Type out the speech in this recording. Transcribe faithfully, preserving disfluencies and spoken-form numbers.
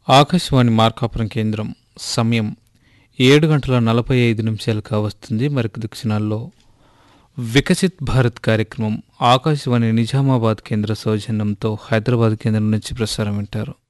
ఆకాశవాణి మార్కాపురం కేంద్రం సమయం ఏడు గంటల నలభై ఐదు నిమిషాలు కావస్తుంది. మరికొద్ది క్షణాల్లో వికసిత్ భారత్ కార్యక్రమం ఆకాశవాణి నిజామాబాద్ కేంద్ర సౌజన్యంతో హైదరాబాద్ కేంద్రం నుంచి ప్రసారం వింటారు.